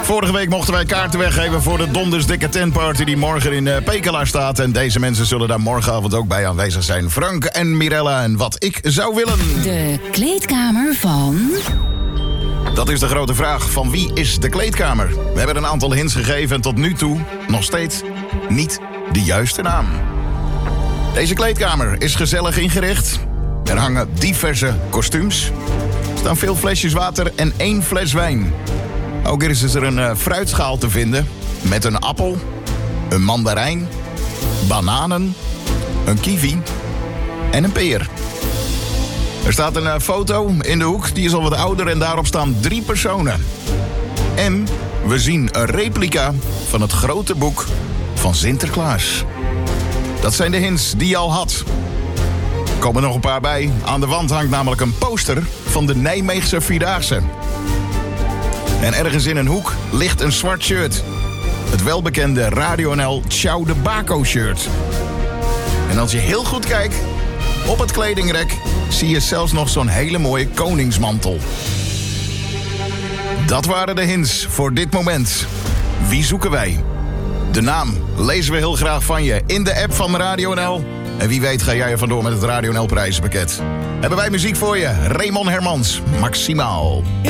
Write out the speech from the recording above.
Vorige week mochten wij kaarten weggeven voor de dondersdikke tentparty die morgen in Pekela staat. En deze mensen zullen daar morgenavond ook bij aanwezig zijn. Frank en Mirella en wat ik zou willen. De kleedkamer van... Dat is de grote vraag. Van wie is de kleedkamer? We hebben een aantal hints gegeven en tot nu toe nog steeds niet de juiste naam. Deze kleedkamer is gezellig ingericht. Er hangen diverse kostuums. Er staan veel flesjes water en 1 fles wijn. Ook is er een fruitschaal te vinden met een appel, een mandarijn, bananen, een kiwi en een peer. Er staat een foto in de hoek, die is al wat ouder en daarop staan 3 personen. En we zien een replica van het grote boek van Sinterklaas. Dat zijn de hints die je al had. Er komen nog een paar bij. Aan de wand hangt namelijk een poster van de Nijmeegse Vierdaagse. En ergens in een hoek ligt een zwart shirt. Het welbekende Radio NL Ciao de Baco shirt. En als je heel goed kijkt, op het kledingrek zie je zelfs nog zo'n hele mooie koningsmantel. Dat waren de hints voor dit moment. Wie zoeken wij? De naam lezen we heel graag van je in de app van Radio NL. En wie weet ga jij er vandoor met het Radio NL prijzenpakket. Hebben wij muziek voor je? Raymond Hermans, Maximaal.